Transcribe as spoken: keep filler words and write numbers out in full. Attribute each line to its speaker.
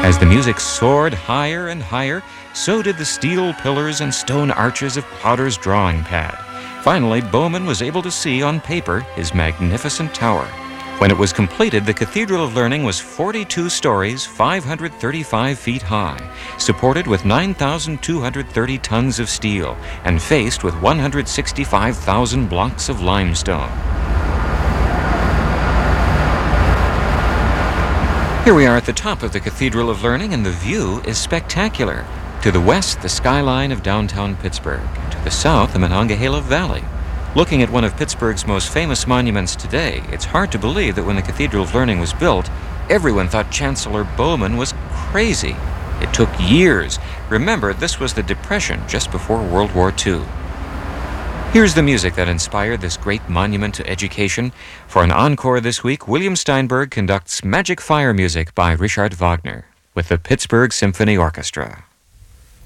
Speaker 1: As the music soared higher and higher, so did the steel pillars and stone arches of Potter's drawing pad. Finally, Bowman was able to see on paper his magnificent tower. When it was completed, the Cathedral of Learning was forty-two stories, five hundred thirty-five feet high, supported with nine thousand two hundred thirty tons of steel, and faced with one hundred sixty-five thousand blocks of limestone. Here we are at the top of the Cathedral of Learning, and the view is spectacular. To the west, the skyline of downtown Pittsburgh. To the south, the Monongahela Valley. Looking at one of Pittsburgh's most famous monuments today, it's hard to believe that when the Cathedral of Learning was built, everyone thought Chancellor Bowman was crazy. It took years. Remember, this was the Depression just before World War Two. Here's the music that inspired this great monument to education. For an encore this week, William Steinberg conducts Magic Fire music by Richard Wagner with the Pittsburgh Symphony Orchestra.